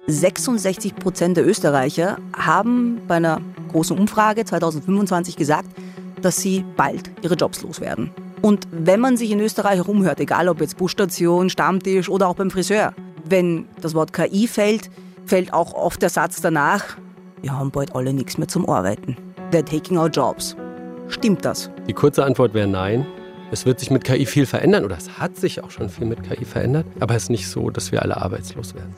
66% der Österreicher haben bei einer großen Umfrage 2025 gesagt, dass sie bald ihre Jobs loswerden. Und wenn man sich in Österreich herumhört, egal ob jetzt Busstation, Stammtisch oder auch beim Friseur, wenn das Wort KI fällt, fällt auch oft der Satz danach, wir haben bald alle nichts mehr zum Arbeiten. They're taking our jobs. Stimmt das? Die kurze Antwort wäre nein. Es wird sich mit KI viel verändern oder es hat sich auch schon viel mit KI verändert, aber es ist nicht so, dass wir alle arbeitslos werden.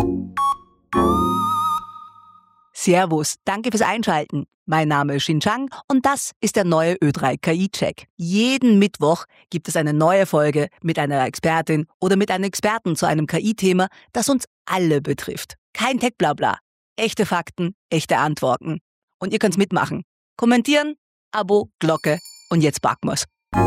Servus, danke fürs Einschalten. Mein Name ist Xin Chang und das ist der neue Ö3 KI-Check. Jeden Mittwoch gibt es eine neue Folge mit einer Expertin oder mit einem Experten zu einem KI-Thema, das uns alle betrifft. Kein Tech-Blabla. Echte Fakten, echte Antworten. Und ihr könnt's mitmachen. Kommentieren, Abo, Glocke und jetzt packen wir's.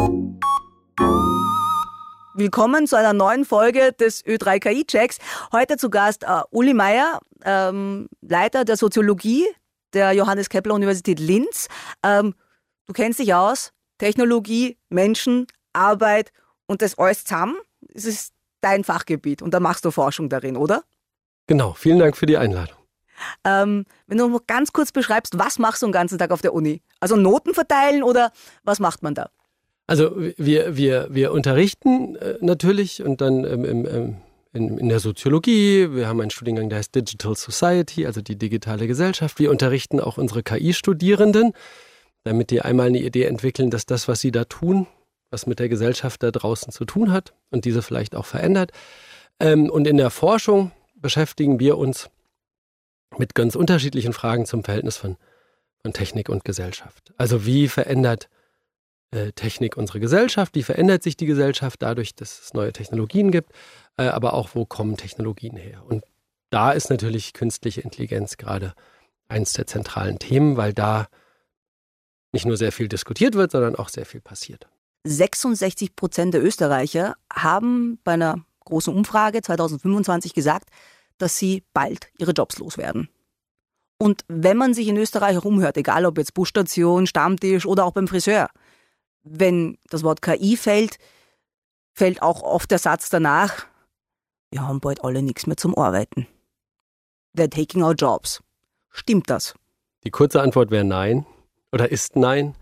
Willkommen zu einer neuen Folge des Ö3 KI-Checks. Heute zu Gast Uli Meier, Leiter der Soziologie der Johannes Kepler Universität Linz. Du kennst dich aus, Technologie, Menschen, Arbeit und das alles zusammen. Es ist dein Fachgebiet und da machst du Forschung darin, oder? Genau, vielen Dank für die Einladung. Wenn du noch ganz kurz beschreibst, was machst du den ganzen Tag auf der Uni? Also Noten verteilen oder was macht man da? Also wir unterrichten natürlich und dann in der Soziologie. Wir haben einen Studiengang, der heißt Digital Society, also die digitale Gesellschaft. Wir unterrichten auch unsere KI-Studierenden, damit die einmal eine Idee entwickeln, dass das, was sie da tun, was mit der Gesellschaft da draußen zu tun hat und diese vielleicht auch verändert. Und in der Forschung beschäftigen wir uns mit ganz unterschiedlichen Fragen zum Verhältnis von Technik und Gesellschaft. Also wie verändert Technik unsere Gesellschaft, wie verändert sich die Gesellschaft dadurch, dass es neue Technologien gibt, aber auch wo kommen Technologien her. Und da ist natürlich künstliche Intelligenz gerade eins der zentralen Themen, weil da nicht nur sehr viel diskutiert wird, sondern auch sehr viel passiert. 66% der Österreicher haben bei einer großen Umfrage 2025 gesagt, dass sie bald ihre Jobs loswerden. Und wenn man sich in Österreich herumhört, egal ob jetzt Busstation, Stammtisch oder auch beim Friseur, wenn das Wort KI fällt, fällt auch oft der Satz danach, wir haben bald alle nichts mehr zum Arbeiten. They're taking our jobs. Stimmt das? Die kurze Antwort wäre nein oder ist nein.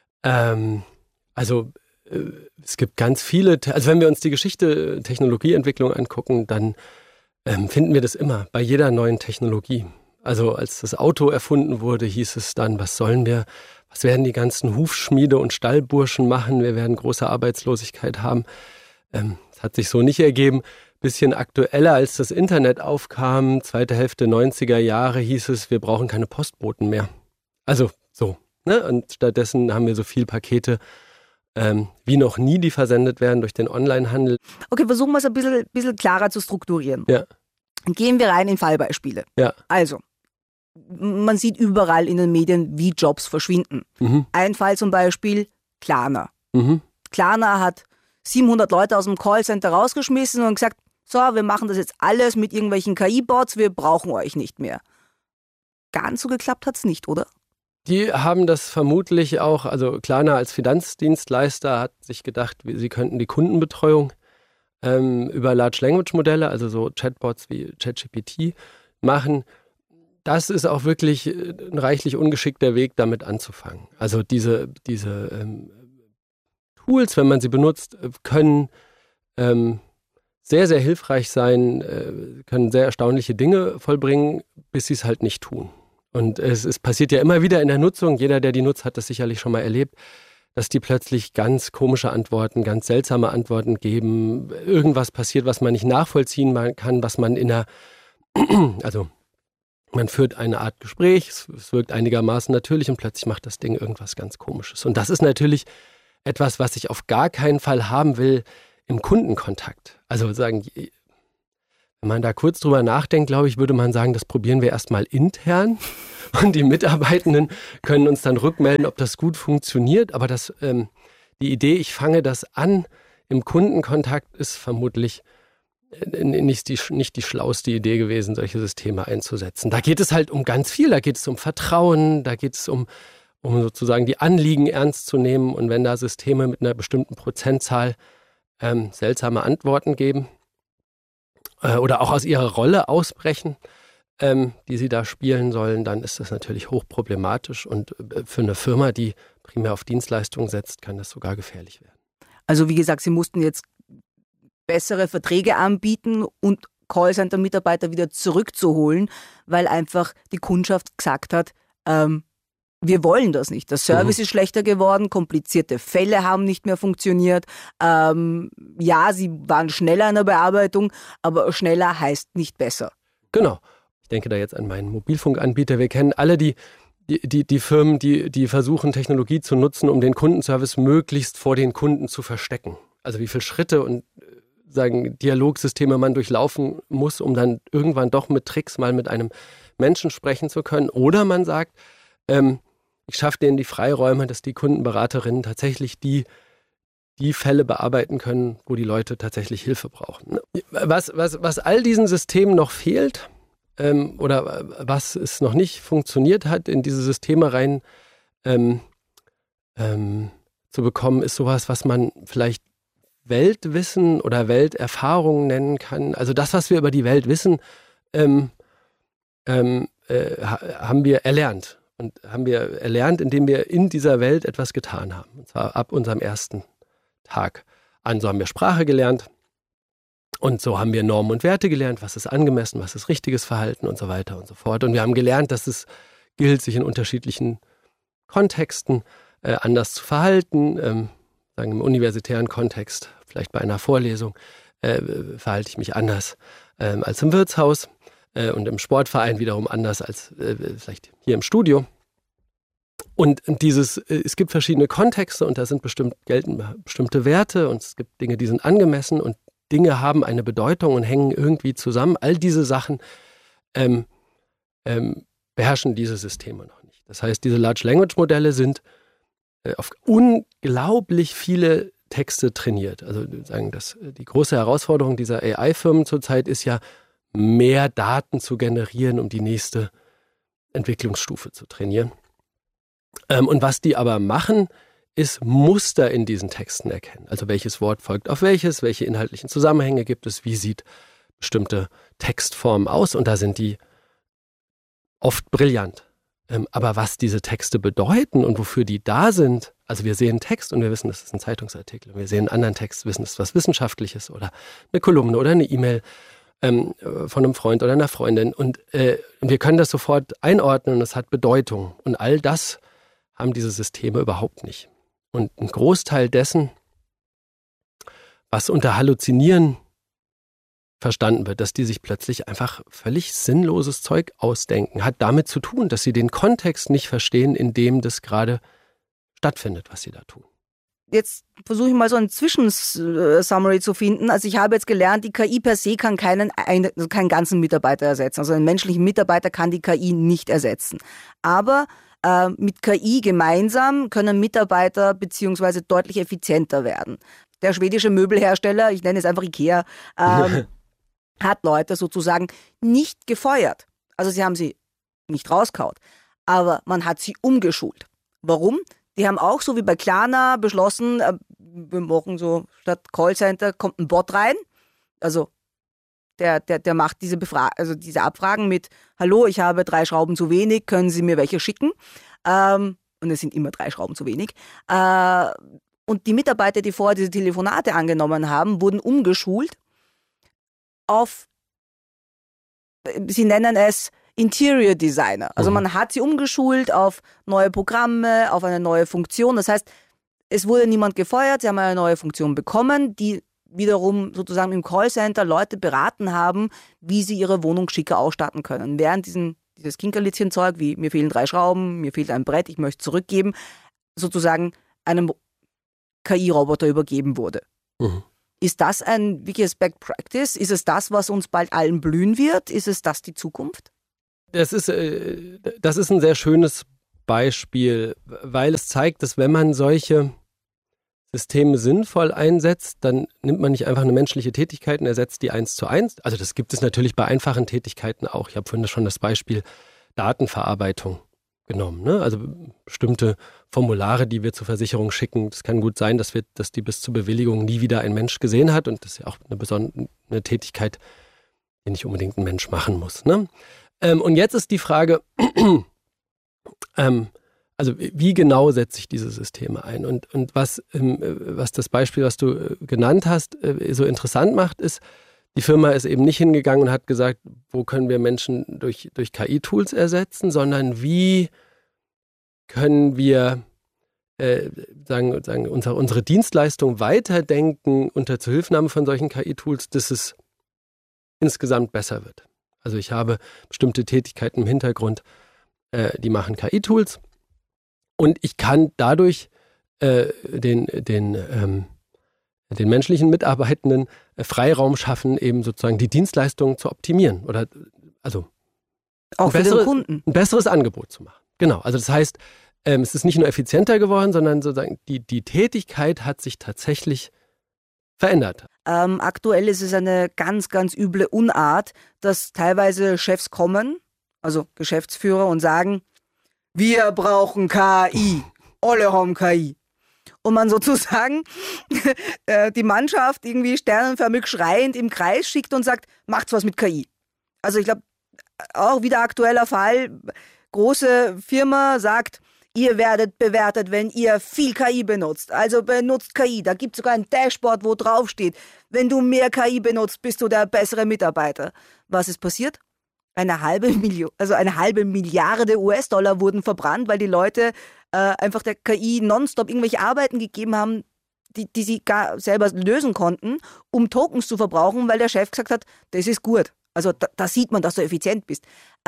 Es gibt ganz viele, also wenn wir uns die Geschichte Technologieentwicklung angucken, dann finden wir das immer bei jeder neuen Technologie. Also als das Auto erfunden wurde, hieß es dann, was werden die ganzen Hufschmiede und Stallburschen machen? Wir werden große Arbeitslosigkeit haben. Das hat sich so nicht ergeben. Bisschen aktueller, als das Internet aufkam, zweite Hälfte 90er Jahre, hieß es, wir brauchen keine Postboten mehr. Also so. Ne? Und stattdessen haben wir so viele Pakete wie noch nie, die versendet werden durch den Onlinehandel. Okay, versuchen wir es ein bisschen klarer zu strukturieren. Ja. Gehen wir rein in Fallbeispiele. Ja. Also, man sieht überall in den Medien, wie Jobs verschwinden. Mhm. Ein Fall zum Beispiel, Klarna. Mhm. Klarna hat 700 Leute aus dem Callcenter rausgeschmissen und gesagt, so, wir machen das jetzt alles mit irgendwelchen KI-Bots, wir brauchen euch nicht mehr. Ganz so geklappt hat es nicht, oder? Die haben das vermutlich auch, also Klarna als Finanzdienstleister hat sich gedacht, sie könnten die Kundenbetreuung über Large Language Modelle, also so Chatbots wie ChatGPT, machen. Das ist auch wirklich ein reichlich ungeschickter Weg, damit anzufangen. Also diese Tools, wenn man sie benutzt, können sehr, sehr hilfreich sein, können sehr erstaunliche Dinge vollbringen, bis sie es halt nicht tun. Und es passiert ja immer wieder in der Nutzung, jeder, der die nutzt, hat das sicherlich schon mal erlebt, dass die plötzlich ganz komische Antworten, ganz seltsame Antworten geben. Irgendwas passiert, was man nicht nachvollziehen kann, was man also man führt eine Art Gespräch, es wirkt einigermaßen natürlich und plötzlich macht das Ding irgendwas ganz Komisches. Und das ist natürlich etwas, was ich auf gar keinen Fall haben will im Kundenkontakt. Also sagen, wenn man da kurz drüber nachdenkt, glaube ich, würde man sagen, das probieren wir erstmal intern und die Mitarbeitenden können uns dann rückmelden, ob das gut funktioniert. Aber die Idee, ich fange das an im Kundenkontakt, ist vermutlich nicht die schlauste Idee gewesen, solche Systeme einzusetzen. Da geht es halt um ganz viel, da geht es um Vertrauen, da geht es um sozusagen die Anliegen ernst zu nehmen. Und wenn da Systeme mit einer bestimmten Prozentzahl seltsame Antworten geben oder auch aus ihrer Rolle ausbrechen, die sie da spielen sollen, dann ist das natürlich hochproblematisch. Und für eine Firma, die primär auf Dienstleistungen setzt, kann das sogar gefährlich werden. Also wie gesagt, Sie mussten jetzt bessere Verträge anbieten und Callcenter-Mitarbeiter wieder zurückzuholen, weil einfach die Kundschaft gesagt hat, wir wollen das nicht. Der Service ist schlechter geworden, komplizierte Fälle haben nicht mehr funktioniert. Ja, sie waren schneller in der Bearbeitung, aber schneller heißt nicht besser. Genau. Ich denke da jetzt an meinen Mobilfunkanbieter. Wir kennen alle die Firmen, die versuchen, Technologie zu nutzen, um den Kundenservice möglichst vor den Kunden zu verstecken. Also wie viele Schritte und Dialogsysteme man durchlaufen muss, um dann irgendwann doch mit Tricks mal mit einem Menschen sprechen zu können. Oder man sagt, ich schaffe denen die Freiräume, dass die Kundenberaterinnen tatsächlich die Fälle bearbeiten können, wo die Leute tatsächlich Hilfe brauchen. Was all diesen Systemen noch fehlt, oder was es noch nicht funktioniert hat, in diese Systeme rein zu bekommen, ist sowas, was man vielleicht Weltwissen oder Welterfahrung nennen kann. Also das, was wir über die Welt wissen, haben wir erlernt. Und haben wir erlernt, indem wir in dieser Welt etwas getan haben. Und zwar ab unserem ersten Tag an. So haben wir Sprache gelernt. Und so haben wir Normen und Werte gelernt, was ist angemessen, was ist richtiges Verhalten und so weiter und so fort. Und wir haben gelernt, dass es gilt, sich in unterschiedlichen Kontexten anders zu verhalten. Sagen im universitären Kontext, vielleicht bei einer Vorlesung, verhalte ich mich anders als im Wirtshaus und im Sportverein wiederum anders als vielleicht hier im Studio. Und es gibt verschiedene Kontexte und da gelten bestimmte Werte und es gibt Dinge, die sind angemessen und Dinge haben eine Bedeutung und hängen irgendwie zusammen. All diese Sachen beherrschen diese Systeme noch nicht. Das heißt, diese Large Language Modelle sind auf unglaublich viele Texte trainiert. Also die große Herausforderung dieser AI-Firmen zurzeit ist ja, mehr Daten zu generieren, um die nächste Entwicklungsstufe zu trainieren. Und was die aber machen, ist Muster in diesen Texten erkennen. Also welches Wort folgt auf welches, welche inhaltlichen Zusammenhänge gibt es, wie sieht bestimmte Textformen aus und da sind die oft brillant. Aber was diese Texte bedeuten und wofür die da sind, also wir sehen Text und wir wissen, das ist ein Zeitungsartikel. Wir sehen einen anderen Text, wissen, es ist was Wissenschaftliches oder eine Kolumne oder eine E-Mail von einem Freund oder einer Freundin und wir können das sofort einordnen und es hat Bedeutung. Und all das haben diese Systeme überhaupt nicht. Und ein Großteil dessen, was unter Halluzinieren verstanden wird, dass die sich plötzlich einfach völlig sinnloses Zeug ausdenken, hat damit zu tun, dass sie den Kontext nicht verstehen, in dem das gerade stattfindet, was sie da tun. Jetzt versuche ich mal so ein Zwischensummary zu finden. Also ich habe jetzt gelernt, die KI per se kann keinen ganzen Mitarbeiter ersetzen. Also einen menschlichen Mitarbeiter kann die KI nicht ersetzen. Aber mit KI gemeinsam können Mitarbeiter beziehungsweise deutlich effizienter werden. Der schwedische Möbelhersteller, ich nenne es einfach IKEA, hat Leute sozusagen nicht gefeuert. Also sie haben sie nicht rausgehauen, aber man hat sie umgeschult. Warum? Die haben auch, so wie bei Klarna, beschlossen, wir machen so, statt Callcenter kommt ein Bot rein. Also der macht diese Abfragen mit, hallo, ich habe 3 Schrauben zu wenig, können Sie mir welche schicken? Und es sind immer 3 Schrauben zu wenig. Und die Mitarbeiter, die vorher diese Telefonate angenommen haben, wurden umgeschult auf, sie nennen es Interior Designer. Also man hat sie umgeschult auf neue Programme, auf eine neue Funktion. Das heißt, es wurde niemand gefeuert, sie haben eine neue Funktion bekommen, die wiederum sozusagen im Callcenter Leute beraten haben, wie sie ihre Wohnung schicker ausstatten können. Während dieses Kinkerlitzchen-Zeug, wie mir fehlen 3 Schrauben, mir fehlt ein Brett, ich möchte zurückgeben, sozusagen einem KI-Roboter übergeben wurde. Ist das ein wirkliches Best Practice? Ist es das, was uns bald allen blühen wird? Ist es das die Zukunft? Das ist ein sehr schönes Beispiel, weil es zeigt, dass wenn man solche Systeme sinnvoll einsetzt, dann nimmt man nicht einfach eine menschliche Tätigkeit und ersetzt die 1:1. Also das gibt es natürlich bei einfachen Tätigkeiten auch. Ich habe vorhin schon das Beispiel Datenverarbeitung genommen. Ne? Also bestimmte Formulare, die wir zur Versicherung schicken. Es kann gut sein, dass die bis zur Bewilligung nie wieder ein Mensch gesehen hat und das ist ja auch eine Tätigkeit, die nicht unbedingt ein Mensch machen muss. Ne? Und jetzt ist die Frage, also wie genau setze ich diese Systeme ein? Und was das Beispiel, was du genannt hast, so interessant macht, ist, die Firma ist eben nicht hingegangen und hat gesagt, wo können wir Menschen durch KI-Tools ersetzen, sondern wie können wir unsere Dienstleistung weiterdenken unter Zuhilfenahme von solchen KI-Tools, dass es insgesamt besser wird. Also ich habe bestimmte Tätigkeiten im Hintergrund, die machen KI-Tools und ich kann dadurch den menschlichen Mitarbeitenden Freiraum schaffen, eben sozusagen die Dienstleistungen zu optimieren oder also auch für den Kunden ein besseres Angebot zu machen. Genau, also das heißt, es ist nicht nur effizienter geworden, sondern sozusagen die Tätigkeit hat sich tatsächlich verändert. Aktuell ist es eine ganz, ganz üble Unart, dass teilweise Chefs kommen, also Geschäftsführer, und sagen, wir brauchen KI, alle haben KI. Und man sozusagen die Mannschaft irgendwie sternenförmig schreiend im Kreis schickt und sagt, macht's was mit KI. Also ich glaube, auch wieder aktueller Fall, große Firma sagt, ihr werdet bewertet, wenn ihr viel KI benutzt. Also benutzt KI. Da gibt es sogar ein Dashboard, wo drauf steht, wenn du mehr KI benutzt, bist du der bessere Mitarbeiter. Was ist passiert? Eine halbe Milliarde US-Dollar wurden verbrannt, weil die Leute einfach der KI nonstop irgendwelche Arbeiten gegeben haben, die sie gar selber lösen konnten, um Tokens zu verbrauchen, weil der Chef gesagt hat, das ist gut. Also da sieht man, dass du effizient bist.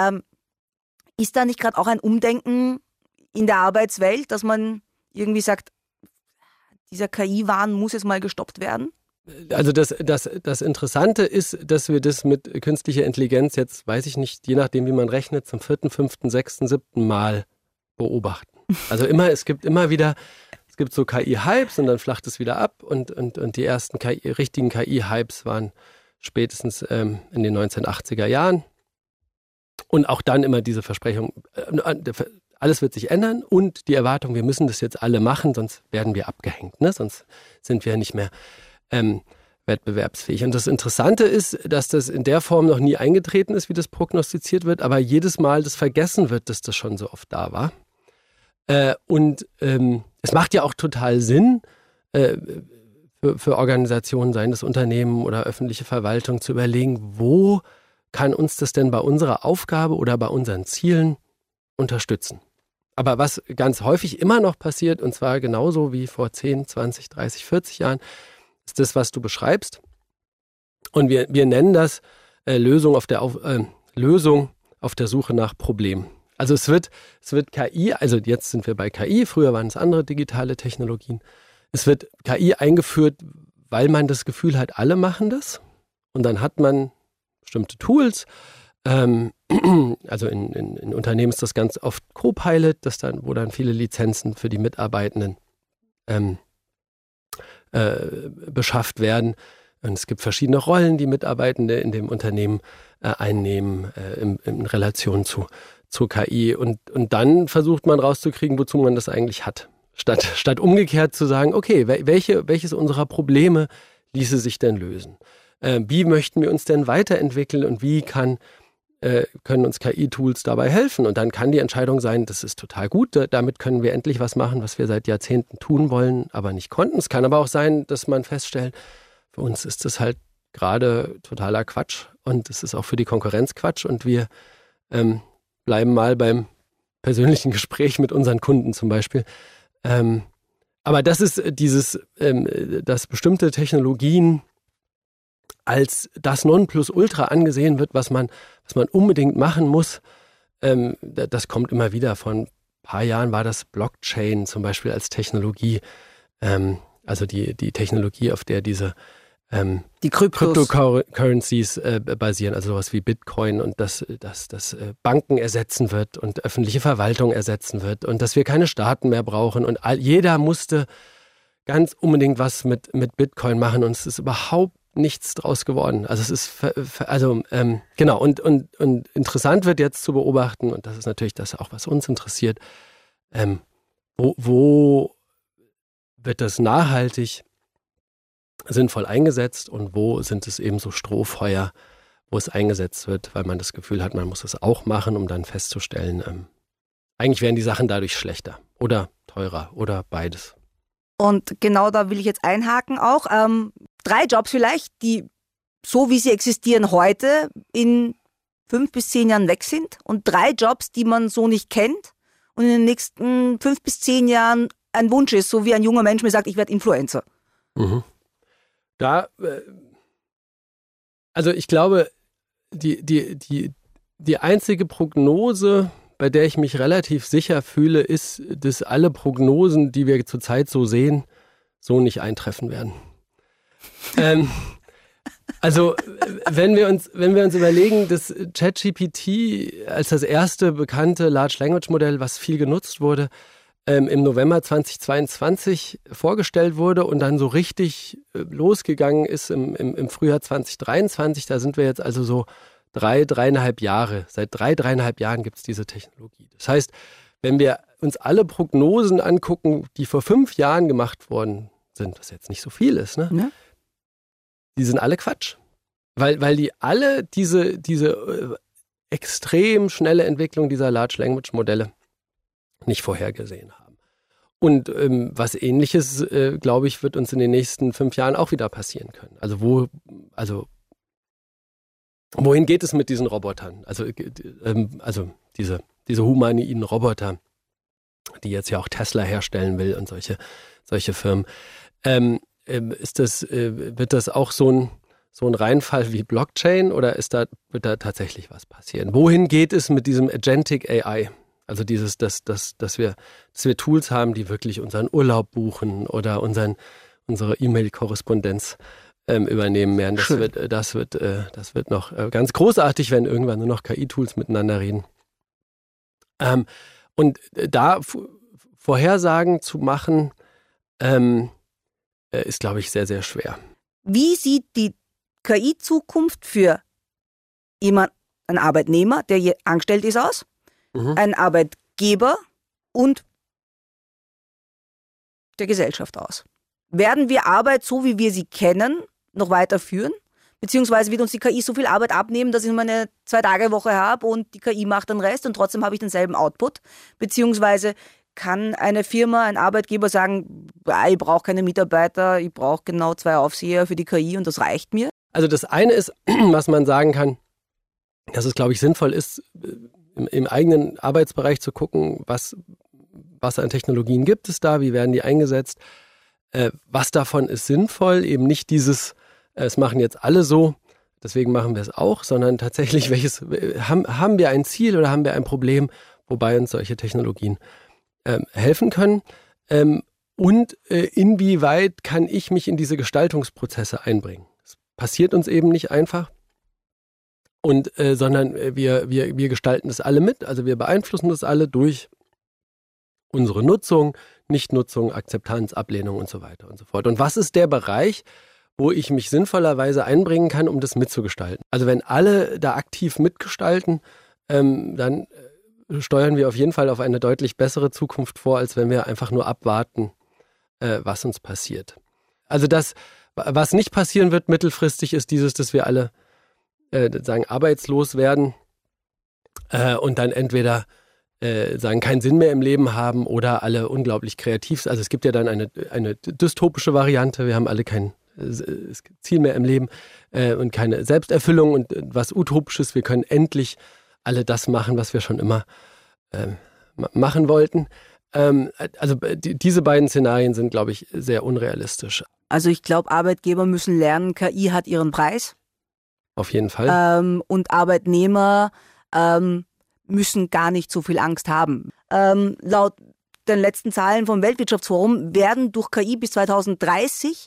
Ist da nicht gerade auch ein Umdenken in der Arbeitswelt, dass man irgendwie sagt, dieser KI-Wahn muss jetzt mal gestoppt werden? Also das Interessante ist, dass wir das mit künstlicher Intelligenz jetzt, weiß ich nicht, je nachdem wie man rechnet, zum 4., 5., 6., 7. Mal beobachten. Also es gibt so KI-Hypes und dann flacht es wieder ab und die ersten richtigen KI-Hypes waren spätestens in den 1980er Jahren. Und auch dann immer diese Versprechung, alles wird sich ändern und die Erwartung, wir müssen das jetzt alle machen, sonst werden wir abgehängt, ne? Sonst sind wir nicht mehr wettbewerbsfähig. Und das Interessante ist, dass das in der Form noch nie eingetreten ist, wie das prognostiziert wird, aber jedes Mal das vergessen wird, dass das schon so oft da war. Es macht ja auch total Sinn, für Organisationen, seien das Unternehmen oder öffentliche Verwaltung, zu überlegen, wo kann uns das denn bei unserer Aufgabe oder bei unseren Zielen unterstützen. Aber was ganz häufig immer noch passiert, und zwar genauso wie vor 10, 20, 30, 40 Jahren, ist das, was du beschreibst. Und wir nennen das Lösung auf der Suche nach Problemen. Also es wird KI, also jetzt sind wir bei KI, früher waren es andere digitale Technologien. Es wird KI eingeführt, weil man das Gefühl hat, alle machen das. Und dann hat man bestimmte Tools. Also in Unternehmen ist das ganz oft Copilot, wo dann viele Lizenzen für die Mitarbeitenden beschafft werden. Und es gibt verschiedene Rollen, die Mitarbeitende in dem Unternehmen einnehmen in Relation zu KI. Und dann versucht man rauszukriegen, wozu man das eigentlich hat. Statt umgekehrt zu sagen, okay, welches unserer Probleme ließe sich denn lösen? Wie möchten wir uns denn weiterentwickeln und wie können uns KI-Tools dabei helfen? Und dann kann die Entscheidung sein, das ist total gut, damit können wir endlich was machen, was wir seit Jahrzehnten tun wollen, aber nicht konnten. Es kann aber auch sein, dass man feststellt, für uns ist das halt gerade totaler Quatsch und es ist auch für die Konkurrenz Quatsch und wir bleiben mal beim persönlichen Gespräch mit unseren Kunden zum Beispiel. Aber das ist dass bestimmte Technologien als das Nonplusultra angesehen wird, was man unbedingt machen muss. Das kommt immer wieder. Vor ein paar Jahren war das Blockchain zum Beispiel als Technologie, also die Technologie, auf der diese die Cryptocurrencies basieren, also sowas wie Bitcoin und dass Banken ersetzen wird und öffentliche Verwaltung ersetzen wird und dass wir keine Staaten mehr brauchen und jeder musste ganz unbedingt was mit Bitcoin machen und es ist überhaupt nichts draus geworden. Also es ist genau und interessant wird jetzt zu beobachten und das ist natürlich das auch, was uns interessiert. Wo wird das nachhaltig sinnvoll eingesetzt und wo sind es eben so Strohfeuer, wo es eingesetzt wird, weil man das Gefühl hat, man muss es auch machen, um dann festzustellen, eigentlich werden die Sachen dadurch schlechter oder teurer oder beides. Und genau da will ich jetzt einhaken auch. 3 Jobs vielleicht, die so wie sie existieren heute in 5 bis 10 Jahren weg sind und 3 Jobs, die man so nicht kennt und in den nächsten 5 bis 10 Jahren ein Wunsch ist, so wie ein junger Mensch mir sagt, ich werde Influencer. Mhm. Also ich glaube, die einzige Prognose, bei der ich mich relativ sicher fühle, ist, dass alle Prognosen, die wir zurzeit so sehen, so nicht eintreffen werden. Also wenn wir uns überlegen, dass ChatGPT als das erste bekannte Large Language Modell, was viel genutzt wurde, im November 2022 vorgestellt wurde und dann so richtig losgegangen ist im Frühjahr 2023, da sind wir jetzt also so 3,5 Jahre. Seit 3,5 Jahren gibt es diese Technologie. Das heißt, wenn wir uns alle Prognosen angucken, die vor 5 Jahren gemacht worden sind, was jetzt nicht so viel ist, ne? Ja. Die sind alle Quatsch. Weil die alle diese extrem schnelle Entwicklung dieser Large Language Modelle nicht vorhergesehen haben. Und was Ähnliches, glaube ich, wird uns in den nächsten 5 Jahren auch wieder passieren können. Wohin geht es mit diesen Robotern? Also diese humanoiden Roboter, die jetzt ja auch Tesla herstellen will und solche Firmen. Wird das auch so ein Reinfall wie Blockchain oder wird da tatsächlich was passieren? Wohin geht es mit diesem Agentic AI? Also dass wir Tools haben, die wirklich unseren Urlaub buchen oder unsere E-Mail-Korrespondenz übernehmen werden. Das wird noch ganz großartig, wenn irgendwann nur noch KI-Tools miteinander reden. Und da Vorhersagen zu machen, ist, glaube ich, sehr, sehr schwer. Wie sieht die KI-Zukunft für jemanden, einen Arbeitnehmer, der hier angestellt ist, aus? Ein Arbeitgeber und der Gesellschaft aus? Werden wir Arbeit, so wie wir sie kennen, noch weiterführen? Beziehungsweise wird uns die KI so viel Arbeit abnehmen, dass ich nur eine 2-Tage-Woche habe und die KI macht den Rest und trotzdem habe ich denselben Output? Beziehungsweise kann eine Firma, ein Arbeitgeber sagen, ich brauche keine Mitarbeiter, ich brauche genau 2 Aufseher für die KI und das reicht mir? Also das eine ist, was man sagen kann, dass es, glaube ich, sinnvoll ist, im eigenen Arbeitsbereich zu gucken, was an Technologien gibt es da, wie werden die eingesetzt, was davon ist sinnvoll, eben nicht dieses, es machen jetzt alle so, deswegen machen wir es auch, sondern tatsächlich, haben wir ein Ziel oder haben wir ein Problem, wobei uns solche Technologien helfen können und inwieweit kann ich mich in diese Gestaltungsprozesse einbringen. Das passiert uns eben nicht einfach, sondern wir gestalten das alle mit, also wir beeinflussen das alle durch unsere Nutzung, Nichtnutzung, Akzeptanz, Ablehnung und so weiter und so fort. Und was ist der Bereich, wo ich mich sinnvollerweise einbringen kann, um das mitzugestalten? Also wenn alle da aktiv mitgestalten, dann steuern wir auf jeden Fall auf eine deutlich bessere Zukunft vor, als wenn wir einfach nur abwarten, was uns passiert. Also was nicht passieren wird mittelfristig, ist dass wir alle arbeitslos werden und dann entweder keinen Sinn mehr im Leben haben oder alle unglaublich kreativ sind. Also es gibt ja dann eine dystopische Variante, wir haben alle kein Ziel mehr im Leben und keine Selbsterfüllung und was Utopisches, wir können endlich alle das machen, was wir schon immer machen wollten. Also diese beiden Szenarien sind, glaube ich, sehr unrealistisch. Also ich glaube, Arbeitgeber müssen lernen, KI hat ihren Preis. Auf jeden Fall. Und Arbeitnehmer müssen gar nicht so viel Angst haben. Laut den letzten Zahlen vom Weltwirtschaftsforum werden durch KI bis 2030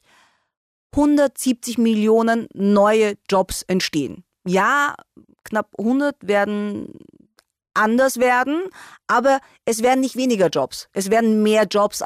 170 Millionen neue Jobs entstehen. Ja, knapp 100 werden anders werden, aber es werden nicht weniger Jobs. Es werden mehr Jobs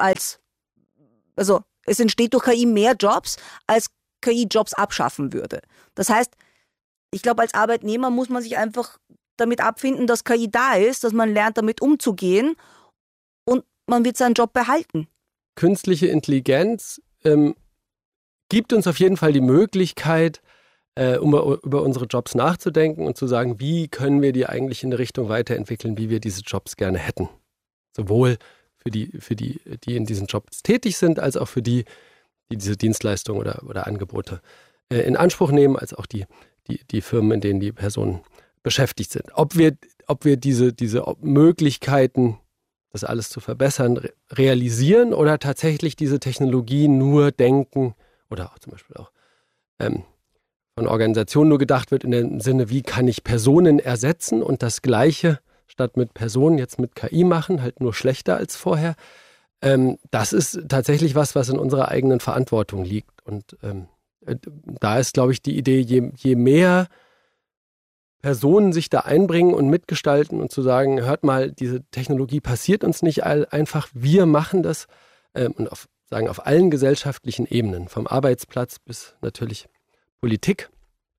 also es entsteht durch KI mehr Jobs, als KI Jobs abschaffen würde. Das heißt, ich glaube, als Arbeitnehmer muss man sich einfach damit abfinden, dass KI da ist, dass man lernt, damit umzugehen und man wird seinen Job behalten. Künstliche Intelligenz gibt uns auf jeden Fall die Möglichkeit, um über unsere Jobs nachzudenken und zu sagen, wie können wir die eigentlich in eine Richtung weiterentwickeln, wie wir diese Jobs gerne hätten. Sowohl für die in diesen Jobs tätig sind, als auch für die diese Dienstleistungen oder Angebote in Anspruch nehmen, als auch die Firmen, in denen die Personen beschäftigt sind. Ob wir diese Möglichkeiten, das alles zu verbessern, realisieren oder tatsächlich diese Technologie nur denken oder auch zum Beispiel auch von Organisationen nur gedacht wird in dem Sinne, wie kann ich Personen ersetzen und das Gleiche statt mit Personen jetzt mit KI machen, halt nur schlechter als vorher. Das ist tatsächlich was in unserer eigenen Verantwortung liegt. Und da ist, glaube ich, die Idee, je mehr Personen sich da einbringen und mitgestalten und zu sagen, hört mal, diese Technologie passiert uns nicht einfach, wir machen das und auf allen gesellschaftlichen Ebenen, vom Arbeitsplatz bis natürlich Politik,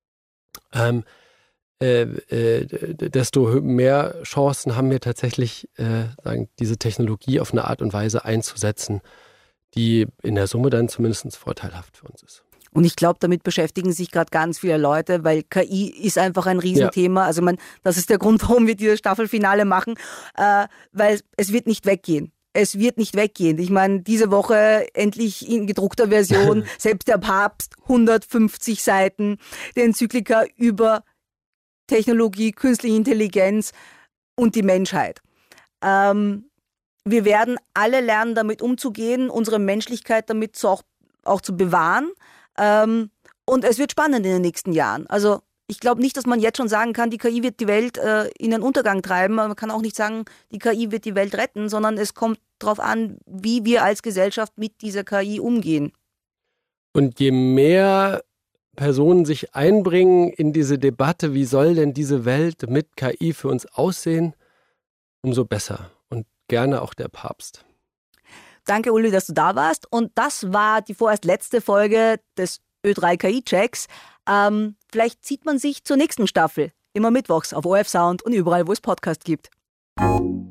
desto mehr Chancen haben wir tatsächlich, diese Technologie auf eine Art und Weise einzusetzen, die in der Summe dann zumindest vorteilhaft für uns ist. Und ich glaube, damit beschäftigen sich gerade ganz viele Leute, weil KI ist einfach ein Riesenthema. Ja. Also das ist der Grund, warum wir dieses Staffelfinale machen, weil es wird nicht weggehen. Es wird nicht weggehen. Ich meine, diese Woche endlich in gedruckter Version, selbst der Papst, 150 Seiten, die Enzyklika über Technologie, künstliche Intelligenz und die Menschheit. Wir werden alle lernen, damit umzugehen, unsere Menschlichkeit damit auch zu bewahren. Und es wird spannend in den nächsten Jahren. Also ich glaube nicht, dass man jetzt schon sagen kann, die KI wird die Welt in den Untergang treiben. Man kann auch nicht sagen, die KI wird die Welt retten, sondern es kommt darauf an, wie wir als Gesellschaft mit dieser KI umgehen. Und je mehr Personen sich einbringen in diese Debatte, wie soll denn diese Welt mit KI für uns aussehen, umso besser. Und gerne auch der Papst. Danke, Uli, dass du da warst. Und das war die vorerst letzte Folge des Ö3 KI-Checks. Vielleicht sieht man sich zur nächsten Staffel. Immer mittwochs auf ORF Sound und überall, wo es Podcast gibt.